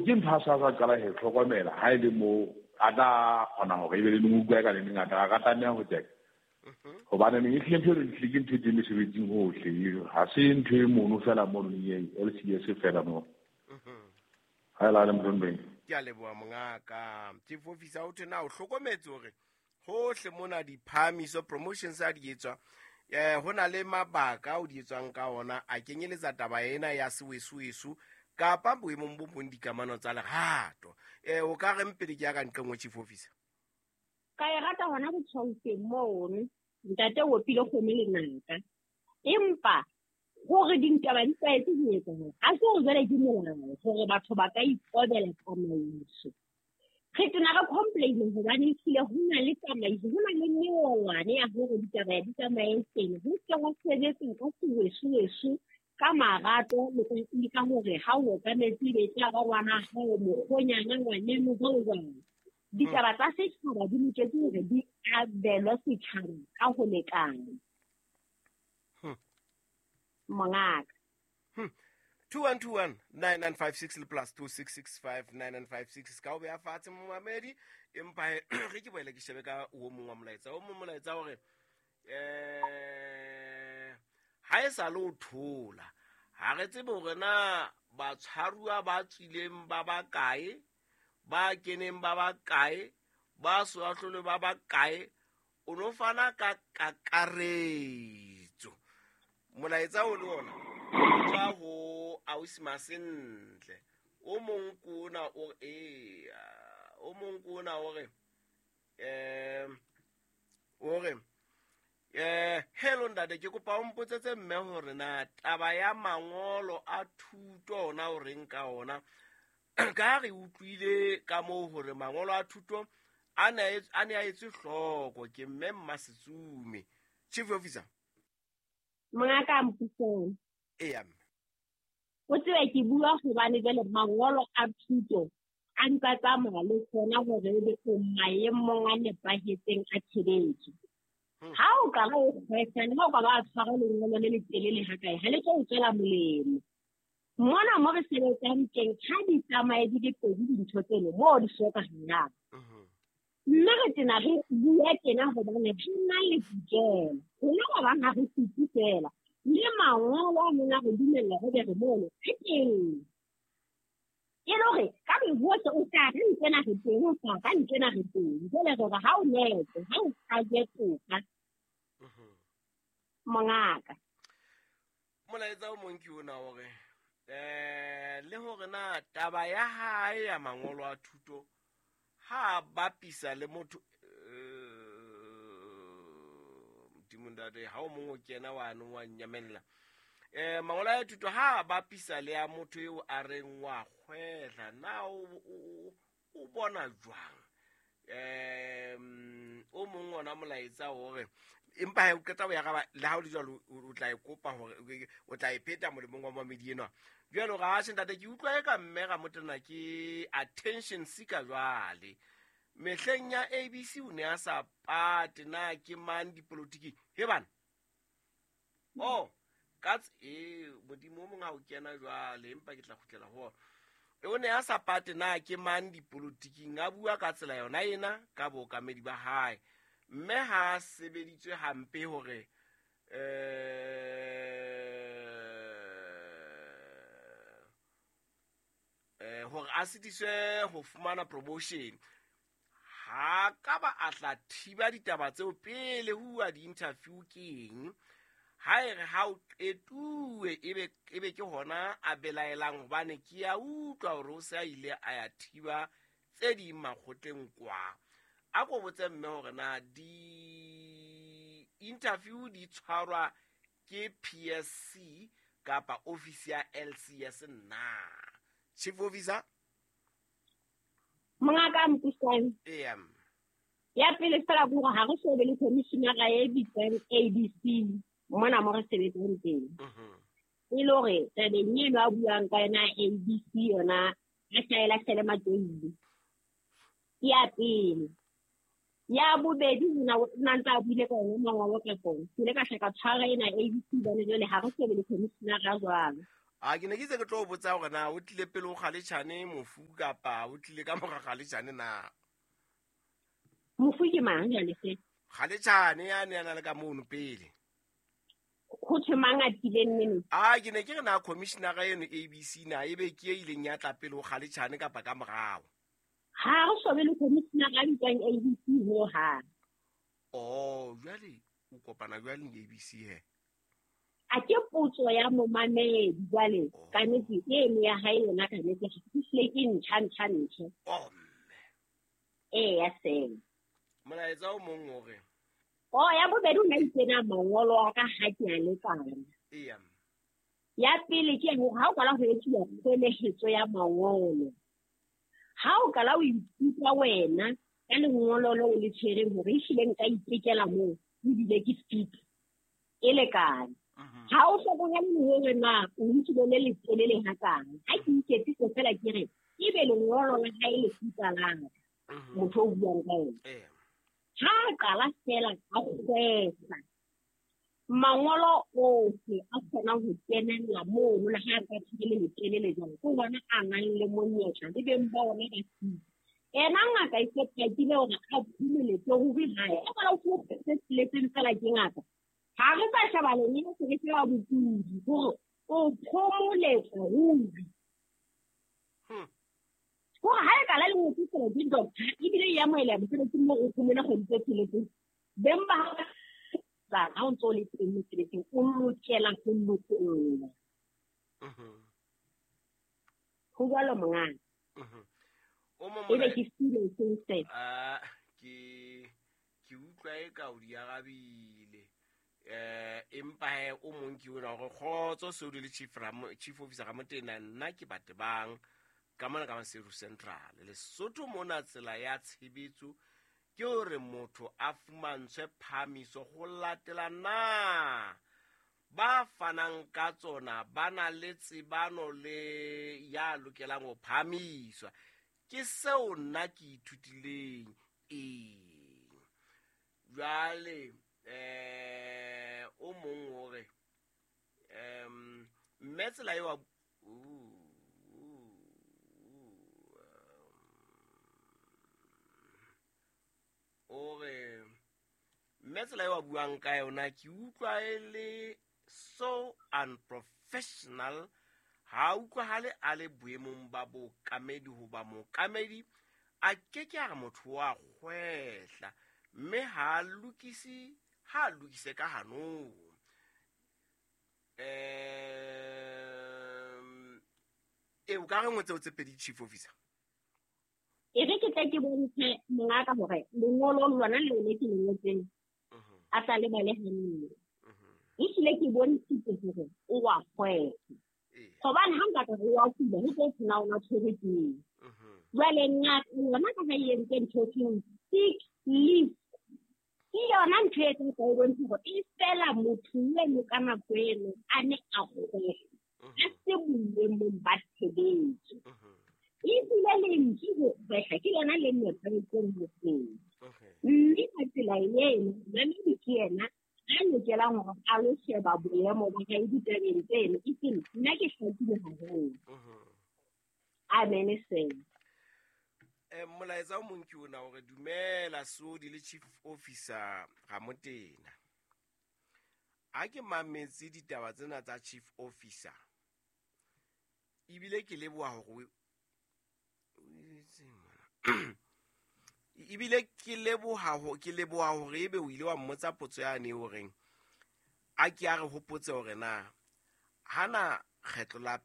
ke ntha sa qala he tlhokomela ha ile mo ada khona go be le mugwa ka le ngata ka tana ho tseka go bana ne ke ntho le ke ntho di mesebetsing hohle ha se ntho mono fela mo le LCS fela mo ha la le mrondeng ke a leboa mongaka chief officer o tena o hlokometse hore hohle mona diphamiso promotions a di etswa hona le mabaka o di etswang ka ona a kenyeletsa taba ena ya sewesuwesu kapa boemong bo bong dikamano tsa lerato o ka re mpedi ke ya ka nqengwe chief officer ka e rata hona go tshwantse mono ntate o pile go me lenaka empa gore dintaba di sa etse di etsa a se go jale ke molao gore batho ba ka ikobela tsamaiso re tena ga complain go bane tsile go na le tsamaiso go na le meolwane ya gore ditaba di tsamaetseng go se go sebetsa ka sewesuwesu ka marato le ka gore ha o ka metsi le tla ba wana ha o mogonyana ngwane mo go ditaba tsa setšhaba di loketse gore di abelwe setšhaba ka go lekana mongaka 21219956 plus 26659956 ka o be a fatshe momamedi empa re ke boele ke shebe ka o mongwe wa molaetsa hore ha e sa le o thola ha re tsebe hore na batshwaruwa ba tswileng ba bakae ba keneng ba bakae ba soahlole ba bakae o no fana ka kakaretso molaetsa o le ona tswa ho ausi Masentle o monkona ore hello ndade ke kopa o mpotsetse mme hore na taba ya mangolo a thuto ona o reng ka ona ka re utlwile ka mo hore mangolo a thuto a ne a etse hloko ke mme Mmasitsume chief officer mongaka mpusong o tswe ke bua go bane le mangolo a thuto a ntsa tsamaya le tsona gore le go maemong a nepagetseng a tshebetso ha o ka go question ha o ka ba tshwara le ngolo le telele ha kae ha le tlo tsela molemo mona mo re sebetsang teng ha di tsamaye di pedi dintho tseno mo di soka hana nna re tena re bua tena go bane nna le dijela ona go bana re tsitsela le mangolo a mona go dumella go be re mono teng e lore ka be botse o ka re tsena re teng o ka ntena re teng jole gore ha o netse ha o ka jetsoka mongaka molaetsa o monki ona hore le hore na taba ya hae ya mangolo a thuto ha bapisa le motho dimundade ha o mongwe kena wa no wa nyamella mangolo a thuto ha bapisa le ya motho eo a reng wa khwehla na o bona jwang o mongwe ona molaetsa hore empa o keta ya ga le ha o le jalo o tla ikopa hore o tla ipheta mo le mongwe wa mamedi eno jalo ga a sendate ke utlwa ka mme ga motena ke attention seeker jwale mehleng ya ABC o ne a sa pate na ke man dipolitiki he bana kats modimo mo nga o kena jwale empa ke tla khutlela ho o ne a sa pate na ke man dipolitiki nga bua ka tsela yona ena ka bokamedi ba hae mme ha sebeditswe hampe hore hore a sitiswe ho fumana promotion ha ka ba a tla thiba ditaba tseo pele hua di-interview keng ha e re ha o qetuwe ebe ke hona a belaelang hobane ke ya utlwa hore o se a ile a ya thiba tse di makgotleng kwa a go botse mme hore na di-interview di tshwarwa ke PSC kapa office ya LCS na chief officer mongaka mpusang ya pele fela bua ha go shebe le commissioner ga e bitsang ABC mona mo re sebetsang teng e lore tebe nyeno a buang ka yona ABC yona a shaela sele matsoili ya pele ya bobedi nna ntse a buile ka yona ngwa ka kong ke le ka shaka tshwara ena ABC bane jole ha go shebe le commissioner ga jwang a ke ne ke itse ke tlo o botsa gore na o tlile pele o Galetšhane mofu kapa o tlile ka moga Galetšhane na? Mofu ke mang ya lefe? Galetšhane ya ne a na le ka mono pele. Go thwe mang a tileng nene? A ke ne ke re na commissioner ga eno ABC na e be ke e ileng ya tla pele o Galetšhane kapa ka morago? Ha go sobe le commissioner ga bitswang ABC ho ha. Jwale o kopana jwale le ABC he? A ke potso ya momamedi jwale ka nnete eno ya hae yona ka nnete ke hle ke ntšha. Ya seng. Molaetsa o mong hore ya bobedi o na itsena mangolo a ka ha ke a lekana. Ya pele ke ho ha o kala ho etsuwa pelehetso ya mangolo. Ha o kala o ipitsa wena ka lengolo le o le tshwereng hore e hlileng ka itekela moo o dile ke speak e lekane. Ha o hlokomela hore na o ntse le telele hakana ha ke iketse go fela ke re e be lengolo la hae le fitalang motho o buang ka ena. Ha kala fela a kgwesa mangolo ohle a kgona ho kenella moo le ha ka thibele le telele jang go bona a nang le monyetla le beng ba ona ka tsitsi ena ngaka e sepakile hore a phumele tso ho hae a bala go setseletseng fela ke ngaka ha re sa shaba le nne se ke tla botudi gore o phomoletsa rubi go ha e kala le motho tsela ke doctor e bile ya moela motho mo go phumela go ntse tseletseng bemba ba ha o ntse le tseletseng o lokela go lokela go jalo mongana o mo ebe ke sile se ke utlwa e ka o di agabile empa he o mong ke ona go khotso se o le chief officer ga motena nna ke bate bang ka mona ka Maseru Central Lesotho mona tsela ya tshebetso ke hore motho a fumantshwe phamiso go latela na ba fanang ka tsona ba na le tsebano le ya lokelang go phamiswa ke seo nna ke ithutileng jwale o mong hore mme tsela e wa metsela e wa buang ka yona ke utlwa e le so unprofessional ha utlwahale a le boemong ba bokamedi hoba mokamedi a keke a motho wa kgwehla mme ha lokise ka hanong o ka re ngwetse o tsepedi chief officer e re ke tla ke bontshe mongaka hore lengolo lona le le ke le ngotseng a sa le bale hanne e hlile ke bontshitse hore o wa kgwetsa hobane hanga ka go wa kuba ho tse tsena ona tshebetseng jwale ngaka lona ka ga yentse nthoking sick leave ke yona ntho e tse go bontsha hore e fela motho le ka nako eno a ne a kgwetsa a se bulle mo ba tshebetso e bile le ntse go kgwetsa ke lona le nne tseng mo teng mme ka tsela eno mme ke yena a lokelang hore a lo sheba boemo ba ga ditabeng tseno e ke nna ke hlakile haholo amen sen molaetsa o mong ke ona hore dumela Sodi le chief officer ga motena a ke mametse ditaba tsena tsa chief officer ibile ke leboa hore ibile ke leboha hore ebe o ile wa mmotsa potso yane horeng a ke a re hopotse hore na hana kgetlo la